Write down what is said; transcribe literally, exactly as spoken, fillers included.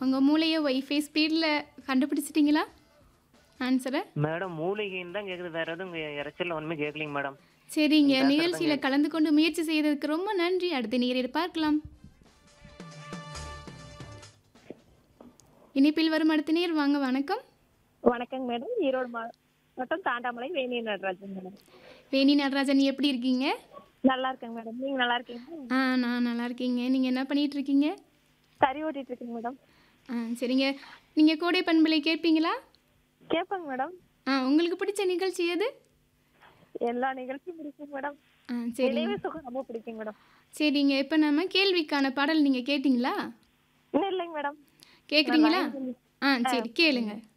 உங்க மூளைய வைஃபை ஸ்பீட்ல கண்டுபிடிச்சிட்டீங்களா ஆன்சர? மேடம் மூலிகைன்னு தான் கேக்குது. வேற எதுவும் இங்க இரைச்சல்ல ஒண்ணுமே கேட்கலைங்க மேடம். சரிங்க. நீங்க பேசுறது தான் நிகழ்ச்சியில கேக்குது. கலந்து கொண்டு முயற்சி செய்ததுக்கு ரொம்ப நன்றி. அடுத்த நேயரை பார்க்கலாம். இணைப்பில் வரும் அடுத்த நேயர் வாங்க வணக்கம். வணக்கங்க மேடம். ஈரோடு மாவட்டம் தாண்டாமலை வேணி நடராஜன் மேடம். வேணி நடராஜன் எப்படி இருக்கீங்க? நல்லா இருக்கேங்க மேடம். நீங்க நல்லா இருக்கீங்களா? ஆ நான் நல்லா இருக்கேங்க. நீங்க என்ன பண்ணிட்டு இருக்கீங்க? கறி ஓட்டிட்டு இருக்கேங்க மேடம். ஆ சரிங்க. நீங்க கோடை பண்பலை கேட்பீங்களா? கேட்பேங்க மேடம். ஆ உங்களுக்கு பிடிச்ச நிகழ்ச்சி எது? எல்லா நிகழ்ச்சியும் பிடிக்கும் மேடம். ஆ சரிங்க. நினைவே சுகம் ரொம்ப பிடிக்கும் மேடம். சரிங்க. இப்ப நம்ம கேள்விக்கான பாடல் நீங்க கேட்டீங்களா? இன்னும் இல்லைங்க மேடம். நான் கேக்குறீங்களா? லைன் ஆ ஆ சரி கேளுங்க.